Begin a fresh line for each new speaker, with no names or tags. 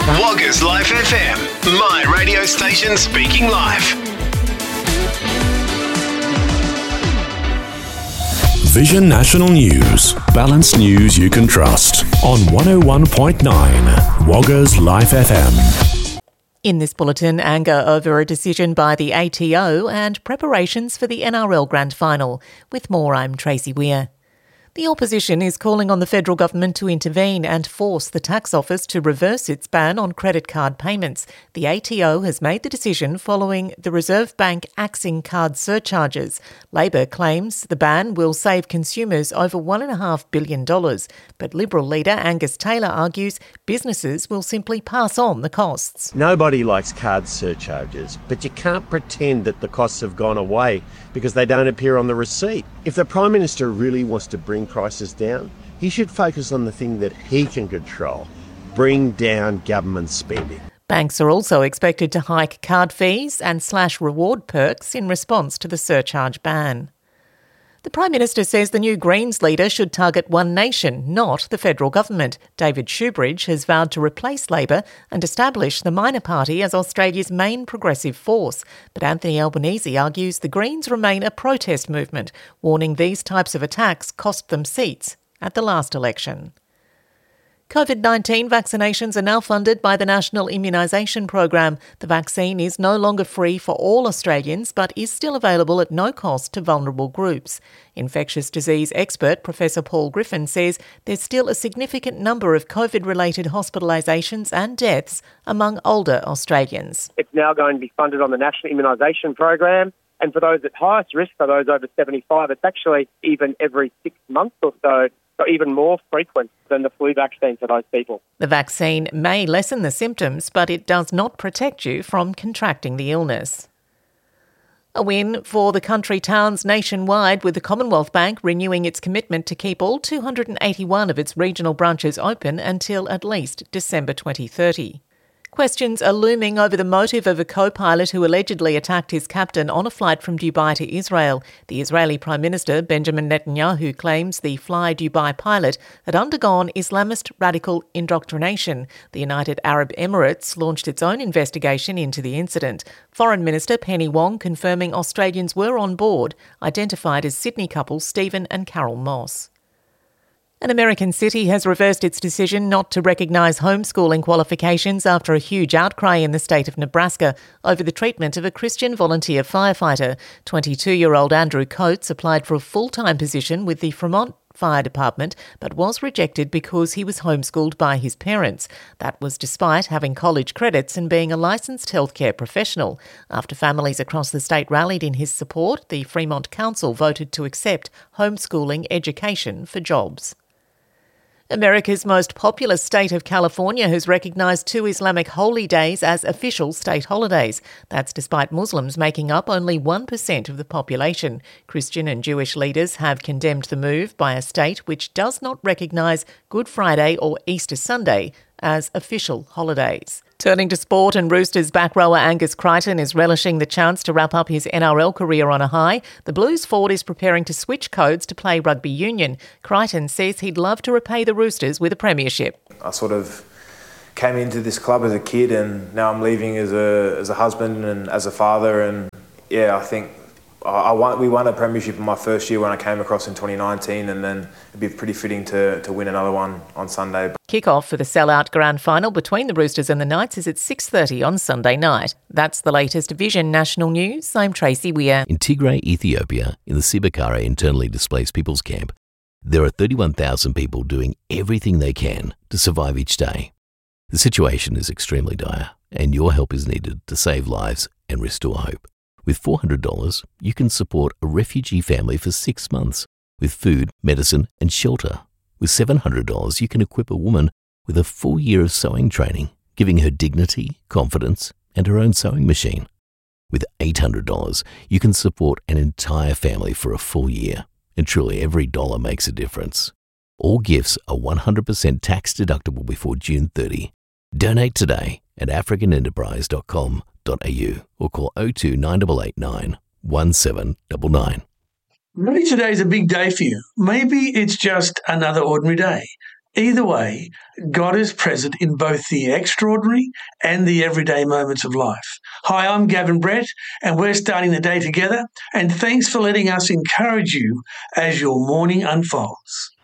Woggers Life FM, my radio station speaking live.
Vision National News, balanced news you can trust on 101.9 Woggers Life FM.
In this bulletin, anger over a decision by the ATO and preparations for the NRL Grand Final. With more, I'm Tracy Weir. The opposition is calling on the federal government to intervene and force the tax office to reverse its ban on credit card payments. The ATO has made the decision following the Reserve Bank axing card surcharges. Labor claims the ban will save consumers over $1.5 billion, but Liberal leader Angus Taylor argues businesses will simply pass on the costs.
Nobody likes card surcharges, but you can't pretend that the costs have gone away because they don't appear on the receipt. If the Prime Minister really wants to bring prices down, he should focus on the thing that he can control, bring down government spending.
Banks are also expected to hike card fees and slash reward perks in response to the surcharge ban. The Prime Minister says the new Greens leader should target One Nation, not the federal government. David Shoebridge has vowed to replace Labor and establish the minor party as Australia's main progressive force. But Anthony Albanese argues the Greens remain a protest movement, warning these types of attacks cost them seats at the last election. COVID-19 vaccinations are now funded by the National Immunisation Program. The vaccine is no longer free for all Australians, but is still available at no cost to vulnerable groups. Infectious disease expert Professor Paul Griffin says there's still a significant number of COVID-related hospitalisations and deaths among older Australians.
It's now going to be funded on the National Immunisation Program. And for those at highest risk, for those over 75, it's actually even every 6 months or so even more frequent than the flu vaccine for those people.
The vaccine may lessen the symptoms, but it does not protect you from contracting the illness. A win for the country towns nationwide, with the Commonwealth Bank renewing its commitment to keep all 281 of its regional branches open until at least December 2030. Questions are looming over the motive of a co-pilot who allegedly attacked his captain on a flight from Dubai to Israel. The Israeli Prime Minister Benjamin Netanyahu claims the Fly Dubai pilot had undergone Islamist radical indoctrination. The United Arab Emirates launched its own investigation into the incident. Foreign Minister Penny Wong confirming Australians were on board, identified as Sydney couple Stephen and Carol Moss. An American city has reversed its decision not to recognise homeschooling qualifications after a huge outcry in the state of Nebraska over the treatment of a Christian volunteer firefighter. 22-year-old Andrew Coates applied for a full-time position with the Fremont Fire Department, but was rejected because he was homeschooled by his parents. That was despite having college credits and being a licensed healthcare professional. After families across the state rallied in his support, the Fremont Council voted to accept homeschooling education for jobs. America's most populous state of California has recognised 2 Islamic holy days as official state holidays. That's despite Muslims making up only 1% of the population. Christian and Jewish leaders have condemned the move by a state which does not recognise Good Friday or Easter Sunday as official holidays. Turning to sport, and Roosters back rower Angus Crichton is relishing the chance to wrap up his NRL career on a high. The Blues forward is preparing to switch codes to play rugby union. Crichton says he'd love to repay the Roosters with a premiership.
I sort of came into this club as a kid, and now I'm leaving as a husband and as a father, and I think we won a premiership in my first year when I came across in 2019, and then it'd be pretty fitting to win another one on Sunday.
Kick-off for the sellout grand final between the Roosters and the Knights is at 6:30 on Sunday night. That's the latest Vision National News. I'm Tracy Weir.
In Tigray, Ethiopia, in the Sibakara internally displaced people's camp, there are 31,000 people doing everything they can to survive each day. The situation is extremely dire, and your help is needed to save lives and restore hope. With $400, you can support a refugee family for 6 months with food, medicine, and shelter. With $700, you can equip a woman with a full year of sewing training, giving her dignity, confidence, and her own sewing machine. With $800, you can support an entire family for a full year. And truly, every dollar makes a difference. All gifts are 100% tax deductible before June 30. Donate today at africanenterprise.com.au or call 02 9889 1799.
Maybe today's a big day for you. Maybe it's just another ordinary day. Either way, God is present in both the extraordinary and the everyday moments of life. Hi, I'm Gavin Brett, and we're starting the day together, and thanks for letting us encourage you as your morning unfolds.